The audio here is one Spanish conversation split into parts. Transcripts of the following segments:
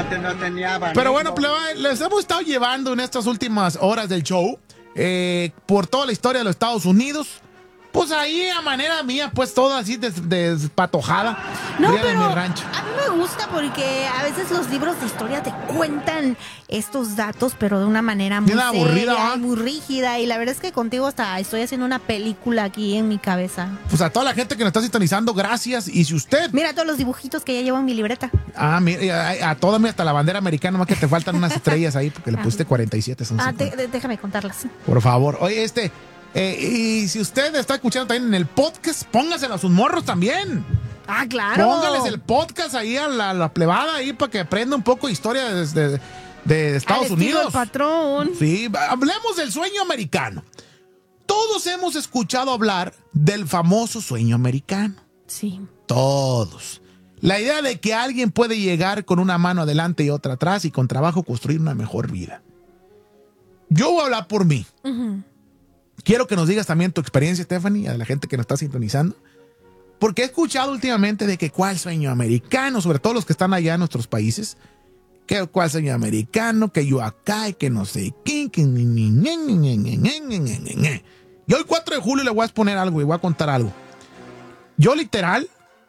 antes no tenía abanico. Pero bueno, les hemos estado llevando en estas últimas horas del show por toda la historia de los Estados Unidos. Pues ahí a manera mía, pues todo así despatojada. No, de pero mi rancho. a mí me gusta porque a veces los libros de historia te cuentan estos datos, pero de una manera muy seria, aburrida, muy rígida. Y la verdad es que contigo hasta estoy haciendo una película aquí en mi cabeza. Pues a toda la gente que nos está sintonizando, gracias. Y si usted... Mira todos los dibujitos que ya llevo en mi libreta. Ah, mira, a toda, hasta la bandera americana, más que te faltan unas estrellas ahí, porque le pusiste 47. Son Déjame contarlas. Por favor. Oye, y si usted está escuchando también en el podcast, póngaselo a sus morros también. Ah, claro. Póngales el podcast ahí a la plebada ahí para que aprenda un poco de historia de Estados Unidos. Del patrón. Sí, hablemos del sueño americano. Todos hemos escuchado hablar del famoso sueño americano. Sí. Todos. La idea de que alguien puede llegar con una mano adelante y otra atrás y con trabajo construir una mejor vida. Yo voy a hablar por mí. Quiero que nos digas también tu experiencia, Stephanie, a la gente que nos está sintonizando. Porque he escuchado últimamente de que cuál sueño americano, sobre todo los que están allá en nuestros países, que cuál sueño americano, que yo acá y que no sé quién, que... Y hoy 4 de julio le voy a exponer algo y voy a contar algo. Yo literal,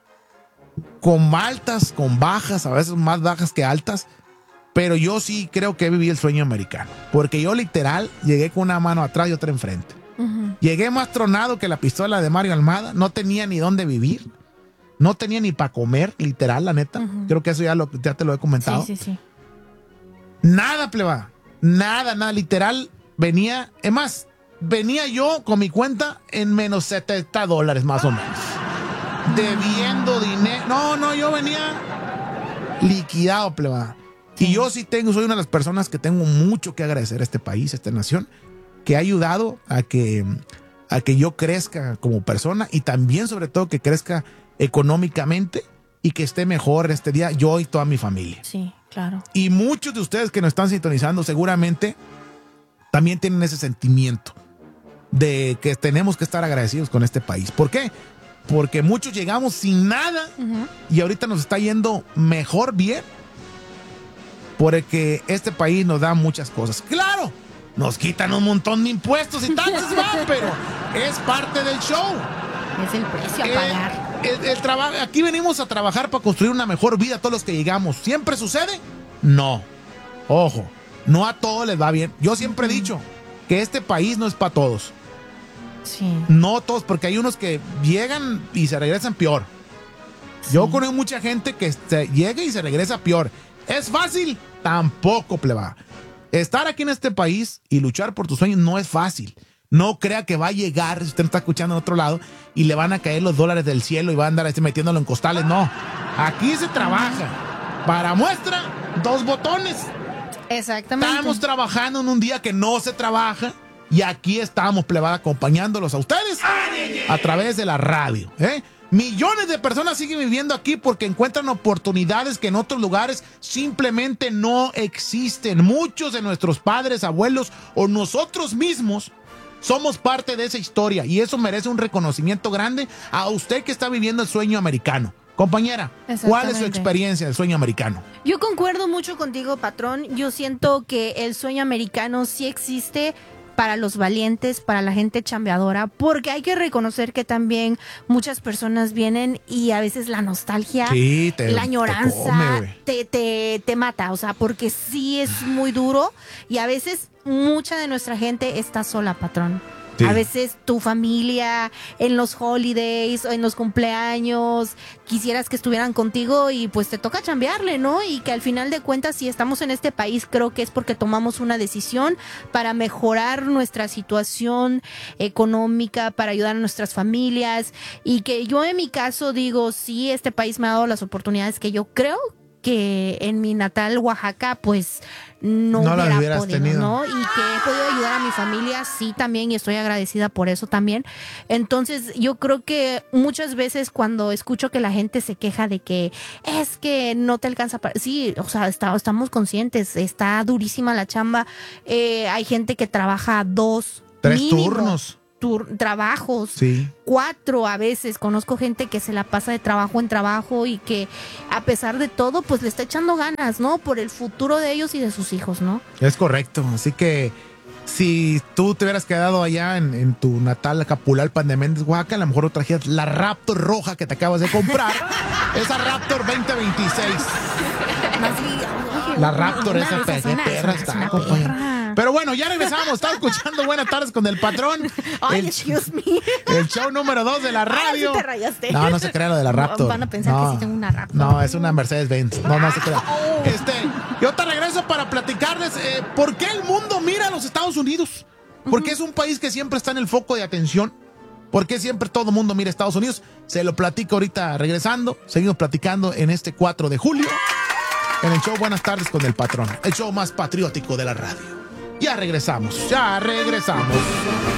con altas, con bajas, a veces más bajas que altas, pero yo sí creo que viví el sueño americano. Porque yo literal llegué con una mano atrás y otra enfrente. Llegué más tronado que la pistola de Mario Almada. No tenía ni dónde vivir. No tenía ni para comer, literal, la neta. Creo que eso ya te lo he comentado. Sí. Nada, pleba. Nada. Literal, venía yo con mi cuenta en menos $70 más o menos. Debiendo dinero. No, yo venía liquidado, pleba. Y yo sí soy una de las personas que tengo mucho que agradecer a este país, a esta nación, que ha ayudado a que yo crezca como persona y también, sobre todo, que crezca económicamente y que esté mejor este día yo y toda mi familia. Sí, claro. Y muchos de ustedes que nos están sintonizando seguramente también tienen ese sentimiento de que tenemos que estar agradecidos con este país. ¿Por qué? Porque muchos llegamos sin nada y ahorita nos está yendo mejor, bien, porque este país nos da muchas cosas. ¡Claro! Nos quitan un montón de impuestos y taxes, pero es parte del show. Es el precio a pagar. Aquí venimos a trabajar para construir una mejor vida a todos los que llegamos. ¿Siempre sucede? No. Ojo, no a todos les va bien. Yo siempre he dicho que este país no es para todos. Sí. No todos, porque hay unos que llegan y se regresan peor. Sí. Yo conozco mucha gente que llega y se regresa peor. ¿Es fácil? Tampoco, pleba. Estar aquí en este país y luchar por tus sueños no es fácil. No crea que va a llegar, si usted me está escuchando en otro lado, y le van a caer los dólares del cielo y va a andar metiéndolo en costales. No. Aquí se trabaja. Para muestra, 2 botones. Exactamente. Estamos trabajando en un día que no se trabaja y aquí estamos, plebada, acompañándolos a ustedes a través de la radio. Millones de personas siguen viviendo aquí porque encuentran oportunidades que en otros lugares simplemente no existen. Muchos de nuestros padres, abuelos o nosotros mismos somos parte de esa historia y eso merece un reconocimiento grande a usted que está viviendo el sueño americano. Compañera, ¿cuál es su experiencia del sueño americano? Yo concuerdo mucho contigo, patrón. Yo siento que el sueño americano sí existe para los valientes, para la gente chambeadora, porque hay que reconocer que también muchas personas vienen y a veces la nostalgia, la añoranza te mata, o sea, porque sí es muy duro y a veces mucha de nuestra gente está sola, patrón. Sí. A veces tu familia en los holidays o en los cumpleaños quisieras que estuvieran contigo y pues te toca chambearle, ¿no? Y que al final de cuentas, si estamos en este país, creo que es porque tomamos una decisión para mejorar nuestra situación económica, para ayudar a nuestras familias y que yo en mi caso digo, sí, este país me ha dado las oportunidades que yo creo que en mi natal Oaxaca pues no hubiera podido, tenido, ¿no? Y que he podido ayudar a mi familia, sí, también, y estoy agradecida por eso también. Entonces, yo creo que muchas veces cuando escucho que la gente se queja de que es que no te alcanza para... Sí, o sea, estamos conscientes, está durísima la chamba. Hay gente que trabaja 2, 3 turnos. trabajos. Sí. 4 a veces. Conozco gente que se la pasa de trabajo en trabajo y que a pesar de todo, pues le está echando ganas, ¿no? Por el futuro de ellos y de sus hijos, ¿no? Es correcto. Así que si tú te hubieras quedado allá en tu natal Capulalpan de Méndez, Oaxaca, a lo mejor trajeras la Raptor roja que te acabas de comprar. Esa Raptor 2026. La Raptor, esa perra está, compañero. Pero bueno, ya regresamos. Estaba escuchando Buenas Tardes con el Patrón. Ay, excuse me. El show número 2 de la radio. Ay, sí te rayaste. No se crea lo de la Raptor. Van a pensar que sí tengo una Raptor. No, es una Mercedes-Benz. No se crea. Yo te regreso para platicarles por qué el mundo mira a los Estados Unidos. Porque es un país que siempre está en el foco de atención. ¿Por qué siempre todo el mundo mira a Estados Unidos? Se lo platico ahorita regresando. Seguimos platicando en este 4 de julio. En el show Buenas Tardes con el Patrón. El show más patriótico de la radio. Ya regresamos.